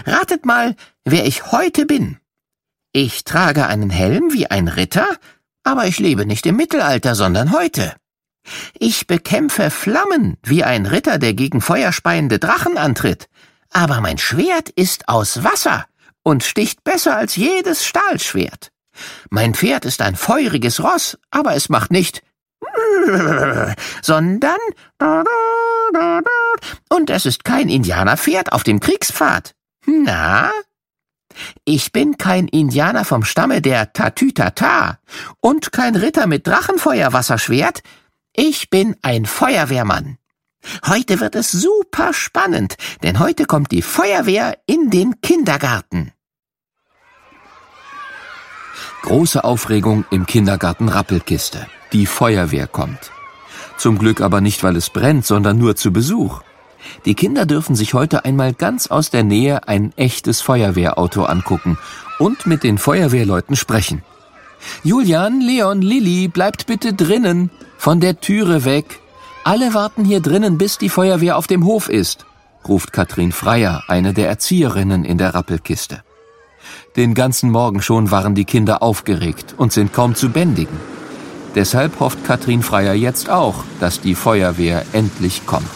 Ratet mal, wer ich heute bin. Ich trage einen Helm wie ein Ritter, aber ich lebe nicht im Mittelalter, sondern heute. Ich bekämpfe Flammen wie ein Ritter, der gegen feuerspeiende Drachen antritt, aber mein Schwert ist aus Wasser und sticht besser als jedes Stahlschwert. Mein Pferd ist ein feuriges Ross, aber es macht nicht sondern und es ist kein Indianerpferd auf dem Kriegspfad. Na? Ich bin kein Indianer vom Stamme der Tatütata und kein Ritter mit Drachenfeuerwasserschwert. Ich bin ein Feuerwehrmann. Heute wird es super spannend, denn heute kommt die Feuerwehr in den Kindergarten. Große Aufregung im Kindergarten Rappelkiste. Die Feuerwehr kommt. Zum Glück aber nicht, weil es brennt, sondern nur zu Besuch. Die Kinder dürfen sich heute einmal ganz aus der Nähe ein echtes Feuerwehrauto angucken und mit den Feuerwehrleuten sprechen. Julian, Leon, Lilli, bleibt bitte drinnen, von der Türe weg. Alle warten hier drinnen, bis die Feuerwehr auf dem Hof ist, ruft Katrin Freier, eine der Erzieherinnen in der Rappelkiste. Den ganzen Morgen schon waren die Kinder aufgeregt und sind kaum zu bändigen. Deshalb hofft Katrin Freier jetzt auch, dass die Feuerwehr endlich kommt.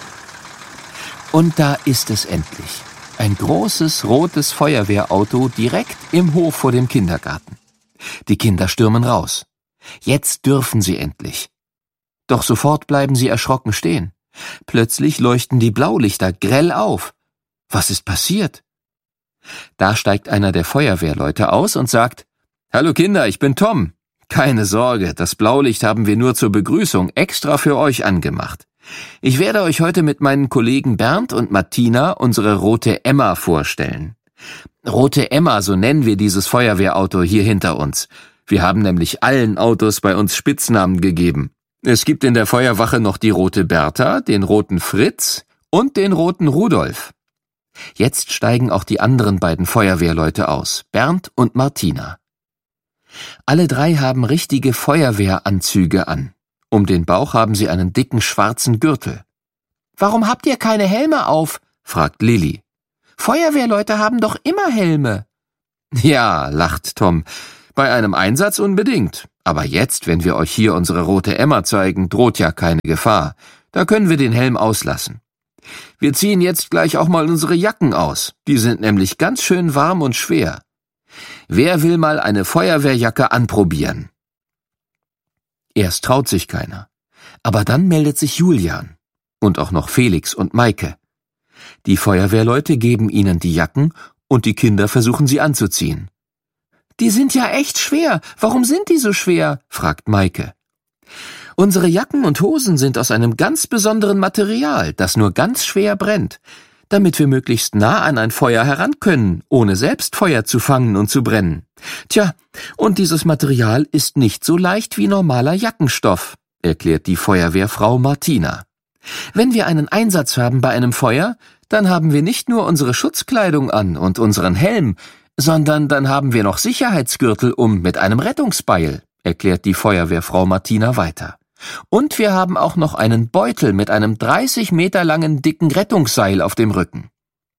Und da ist es endlich. Ein großes, rotes Feuerwehrauto direkt im Hof vor dem Kindergarten. Die Kinder stürmen raus. Jetzt dürfen sie endlich. Doch sofort bleiben sie erschrocken stehen. Plötzlich leuchten die Blaulichter grell auf. Was ist passiert? Da steigt einer der Feuerwehrleute aus und sagt: »Hallo Kinder, ich bin Tom. Keine Sorge, das Blaulicht haben wir nur zur Begrüßung extra für euch angemacht. Ich werde euch heute mit meinen Kollegen Bernd und Martina unsere Rote Emma vorstellen. Rote Emma, so nennen wir dieses Feuerwehrauto hier hinter uns. Wir haben nämlich allen Autos bei uns Spitznamen gegeben. Es gibt in der Feuerwache noch die Rote Bertha, den Roten Fritz und den Roten Rudolf.« Jetzt steigen auch die anderen beiden Feuerwehrleute aus, Bernd und Martina. Alle drei haben richtige Feuerwehranzüge an. Um den Bauch haben sie einen dicken schwarzen Gürtel. »Warum habt ihr keine Helme auf?« fragt Lilli. »Feuerwehrleute haben doch immer Helme.« »Ja«, lacht Tom, »bei einem Einsatz unbedingt. Aber jetzt, wenn wir euch hier unsere Rote Emma zeigen, droht ja keine Gefahr. Da können wir den Helm auslassen. Wir ziehen jetzt gleich auch mal unsere Jacken aus. Die sind nämlich ganz schön warm und schwer. Wer will mal eine Feuerwehrjacke anprobieren?« Erst traut sich keiner. Aber dann meldet sich Julian. Und auch noch Felix und Maike. Die Feuerwehrleute geben ihnen die Jacken und die Kinder versuchen sie anzuziehen. »Die sind ja echt schwer. Warum sind die so schwer?« fragt Maike. »Unsere Jacken und Hosen sind aus einem ganz besonderen Material, das nur ganz schwer brennt, damit wir möglichst nah an ein Feuer heran können, ohne selbst Feuer zu fangen und zu brennen. Tja, und dieses Material ist nicht so leicht wie normaler Jackenstoff«, erklärt die Feuerwehrfrau Martina. »Wenn wir einen Einsatz haben bei einem Feuer, dann haben wir nicht nur unsere Schutzkleidung an und unseren Helm, sondern dann haben wir noch Sicherheitsgürtel mit einem Rettungsbeil«, erklärt die Feuerwehrfrau Martina weiter. »Und wir haben auch noch einen Beutel mit einem 30 Meter langen dicken Rettungsseil auf dem Rücken.«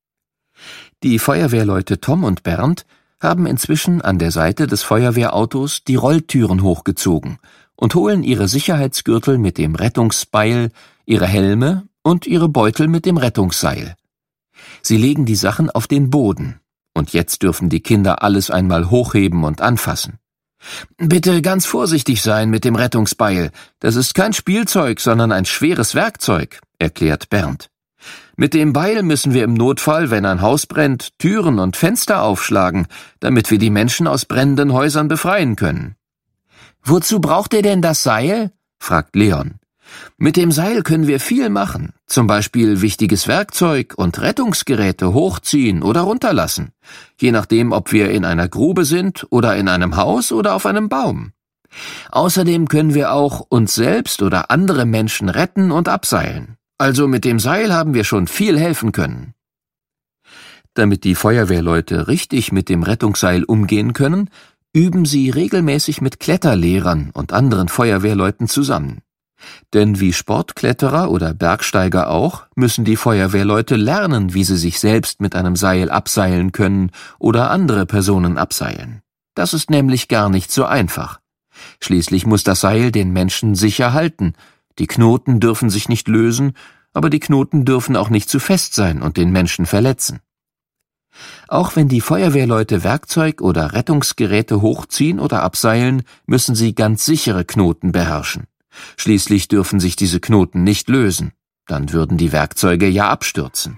Die Feuerwehrleute Tom und Bernd haben inzwischen an der Seite des Feuerwehrautos die Rolltüren hochgezogen und holen ihre Sicherheitsgürtel mit dem Rettungsbeil, ihre Helme und ihre Beutel mit dem Rettungsseil. Sie legen die Sachen auf den Boden. Und jetzt dürfen die Kinder alles einmal hochheben und anfassen. »Bitte ganz vorsichtig sein mit dem Rettungsbeil. Das ist kein Spielzeug, sondern ein schweres Werkzeug«, erklärt Bernd. »Mit dem Beil müssen wir im Notfall, wenn ein Haus brennt, Türen und Fenster aufschlagen, damit wir die Menschen aus brennenden Häusern befreien können.« »Wozu braucht ihr denn das Seil?« fragt Leon. »Mit dem Seil können wir viel machen, zum Beispiel wichtiges Werkzeug und Rettungsgeräte hochziehen oder runterlassen, je nachdem, ob wir in einer Grube sind oder in einem Haus oder auf einem Baum. Außerdem können wir auch uns selbst oder andere Menschen retten und abseilen. Also mit dem Seil haben wir schon viel helfen können.« Damit die Feuerwehrleute richtig mit dem Rettungsseil umgehen können, üben sie regelmäßig mit Kletterlehrern und anderen Feuerwehrleuten zusammen. Denn wie Sportkletterer oder Bergsteiger auch, müssen die Feuerwehrleute lernen, wie sie sich selbst mit einem Seil abseilen können oder andere Personen abseilen. Das ist nämlich gar nicht so einfach. Schließlich muss das Seil den Menschen sicher halten. Die Knoten dürfen sich nicht lösen, aber die Knoten dürfen auch nicht zu fest sein und den Menschen verletzen. Auch wenn die Feuerwehrleute Werkzeug oder Rettungsgeräte hochziehen oder abseilen, müssen sie ganz sichere Knoten beherrschen. Schließlich dürfen sich diese Knoten nicht lösen, dann würden die Werkzeuge ja abstürzen.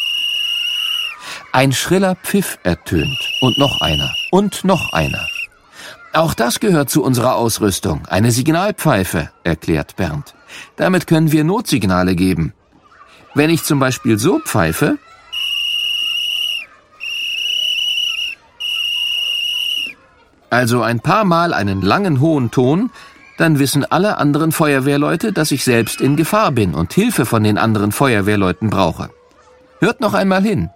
Ein schriller Pfiff ertönt und noch einer und noch einer. Auch das gehört zu unserer Ausrüstung, eine Signalpfeife, erklärt Bernd. Damit können wir Notsignale geben. Wenn ich zum Beispiel so pfeife, also ein paar Mal einen langen, hohen Ton, dann wissen alle anderen Feuerwehrleute, dass ich selbst in Gefahr bin und Hilfe von den anderen Feuerwehrleuten brauche. Hört noch einmal hin.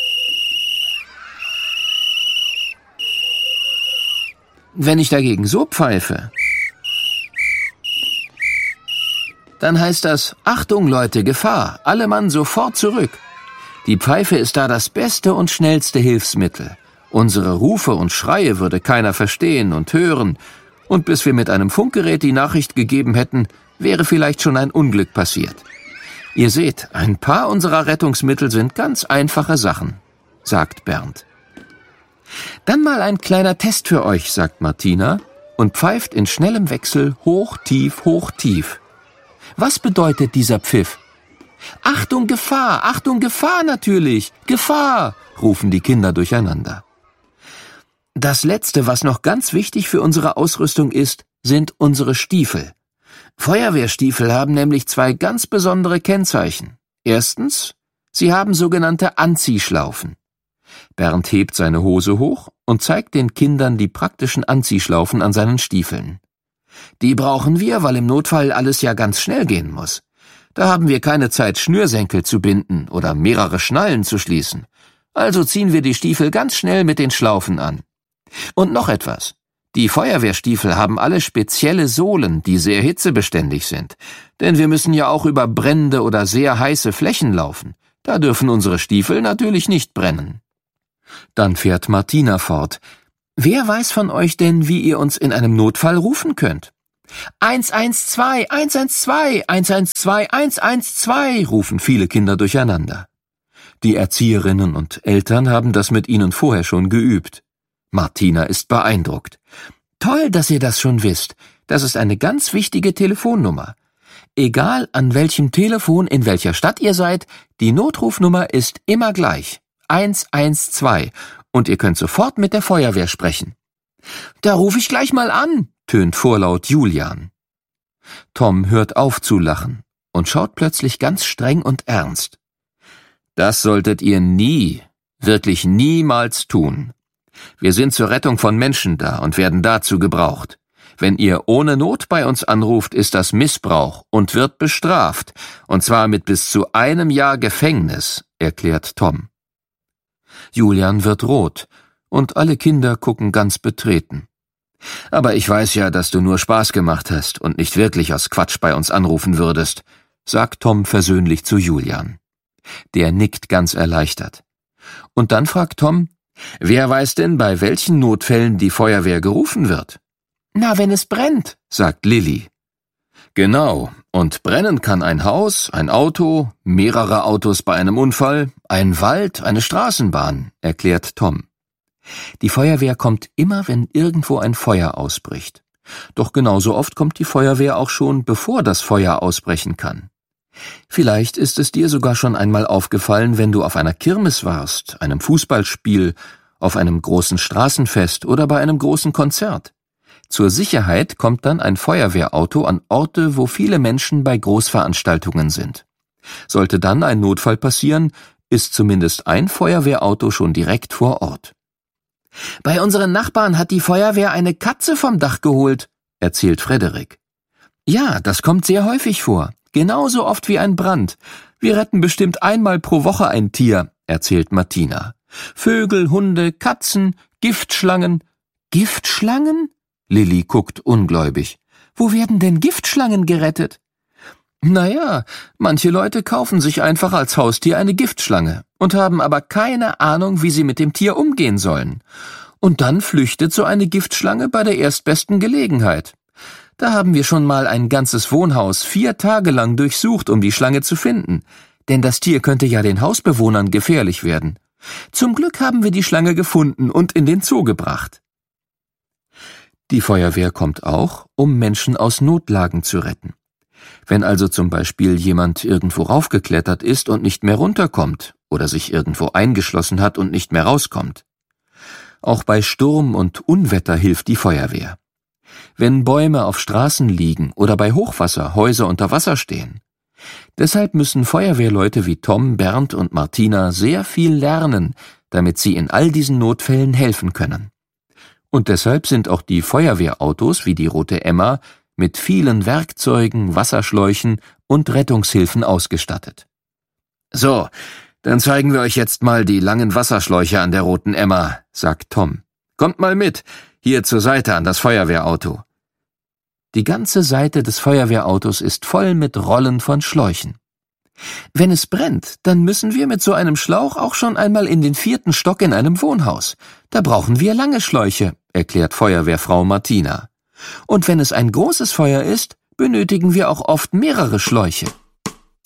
Wenn ich dagegen so pfeife, dann heißt das: Achtung Leute, Gefahr, alle Mann sofort zurück. Die Pfeife ist da das beste und schnellste Hilfsmittel. Unsere Rufe und Schreie würde keiner verstehen und hören, und bis wir mit einem Funkgerät die Nachricht gegeben hätten, wäre vielleicht schon ein Unglück passiert. Ihr seht, ein paar unserer Rettungsmittel sind ganz einfache Sachen, sagt Bernd. Dann mal ein kleiner Test für euch, sagt Martina und pfeift in schnellem Wechsel hoch, tief, hoch, tief. Was bedeutet dieser Pfiff? Achtung, Gefahr natürlich, Gefahr, rufen die Kinder durcheinander. Das Letzte, was noch ganz wichtig für unsere Ausrüstung ist, sind unsere Stiefel. Feuerwehrstiefel haben nämlich zwei ganz besondere Kennzeichen. Erstens, sie haben sogenannte Anziehschlaufen. Bernd hebt seine Hose hoch und zeigt den Kindern die praktischen Anziehschlaufen an seinen Stiefeln. Die brauchen wir, weil im Notfall alles ja ganz schnell gehen muss. Da haben wir keine Zeit, Schnürsenkel zu binden oder mehrere Schnallen zu schließen. Also ziehen wir die Stiefel ganz schnell mit den Schlaufen an. Und noch etwas. Die Feuerwehrstiefel haben alle spezielle Sohlen, die sehr hitzebeständig sind. Denn wir müssen ja auch über brennende oder sehr heiße Flächen laufen. Da dürfen unsere Stiefel natürlich nicht brennen. Dann fährt Martina fort. Wer weiß von euch denn, wie ihr uns in einem Notfall rufen könnt? 112, 112, 112, 112, rufen viele Kinder durcheinander. Die Erzieherinnen und Eltern haben das mit ihnen vorher schon geübt. Martina ist beeindruckt. Toll, dass ihr das schon wisst. Das ist eine ganz wichtige Telefonnummer. Egal an welchem Telefon in welcher Stadt ihr seid, die Notrufnummer ist immer gleich. 112. Und ihr könnt sofort mit der Feuerwehr sprechen. Da rufe ich gleich mal an, tönt vorlaut Julian. Tom hört auf zu lachen und schaut plötzlich ganz streng und ernst. Das solltet ihr nie, wirklich niemals tun. Wir sind zur Rettung von Menschen da und werden dazu gebraucht. Wenn ihr ohne Not bei uns anruft, ist das Missbrauch und wird bestraft, und zwar mit bis zu 1 Jahr Gefängnis, erklärt Tom. Julian wird rot, und alle Kinder gucken ganz betreten. Aber ich weiß ja, dass du nur Spaß gemacht hast und nicht wirklich aus Quatsch bei uns anrufen würdest, sagt Tom versöhnlich zu Julian. Der nickt ganz erleichtert. Und dann fragt Tom, wer weiß denn, bei welchen Notfällen die Feuerwehr gerufen wird? Na, wenn es brennt, sagt Lilli. Genau, und brennen kann ein Haus, ein Auto, mehrere Autos bei einem Unfall, ein Wald, eine Straßenbahn, erklärt Tom. Die Feuerwehr kommt immer, wenn irgendwo ein Feuer ausbricht. Doch genauso oft kommt die Feuerwehr auch schon, bevor das Feuer ausbrechen kann. Vielleicht ist es dir sogar schon einmal aufgefallen, wenn du auf einer Kirmes warst, einem Fußballspiel, auf einem großen Straßenfest oder bei einem großen Konzert. Zur Sicherheit kommt dann ein Feuerwehrauto an Orte, wo viele Menschen bei Großveranstaltungen sind. Sollte dann ein Notfall passieren, ist zumindest ein Feuerwehrauto schon direkt vor Ort. Bei unseren Nachbarn hat die Feuerwehr eine Katze vom Dach geholt, erzählt Frederik. Ja, das kommt sehr häufig vor, genauso oft wie ein Brand. Wir retten bestimmt einmal pro Woche ein Tier, erzählt Martina. Vögel, Hunde, Katzen, Giftschlangen. Giftschlangen? Lilli guckt ungläubig. Wo werden denn Giftschlangen gerettet? Naja, manche Leute kaufen sich einfach als Haustier eine Giftschlange und haben aber keine Ahnung, wie sie mit dem Tier umgehen sollen. Und dann flüchtet so eine Giftschlange bei der erstbesten Gelegenheit. Da haben wir schon mal ein ganzes Wohnhaus 4 Tage lang durchsucht, um die Schlange zu finden. Denn das Tier könnte ja den Hausbewohnern gefährlich werden. Zum Glück haben wir die Schlange gefunden und in den Zoo gebracht. Die Feuerwehr kommt auch, um Menschen aus Notlagen zu retten. Wenn also zum Beispiel jemand irgendwo raufgeklettert ist und nicht mehr runterkommt oder sich irgendwo eingeschlossen hat und nicht mehr rauskommt. Auch bei Sturm und Unwetter hilft die Feuerwehr. Wenn Bäume auf Straßen liegen oder bei Hochwasser Häuser unter Wasser stehen. Deshalb müssen Feuerwehrleute wie Tom, Bernd und Martina sehr viel lernen, damit sie in all diesen Notfällen helfen können. Und deshalb sind auch die Feuerwehrautos wie die Rote Emma mit vielen Werkzeugen, Wasserschläuchen und Rettungshilfen ausgestattet. »So, dann zeigen wir euch jetzt mal die langen Wasserschläuche an der Roten Emma«, sagt Tom. »Kommt mal mit, hier zur Seite an das Feuerwehrauto.« Die ganze Seite des Feuerwehrautos ist voll mit Rollen von Schläuchen. Wenn es brennt, dann müssen wir mit so einem Schlauch auch schon einmal in den 4. Stock in einem Wohnhaus. Da brauchen wir lange Schläuche, erklärt Feuerwehrfrau Martina. Und wenn es ein großes Feuer ist, benötigen wir auch oft mehrere Schläuche.